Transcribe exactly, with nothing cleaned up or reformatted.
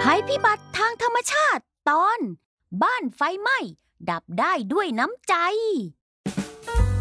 ภัยพิบัติทางธรรมชาติตอนบ้านไฟไหม้ดับได้ด้วยน้ำใจ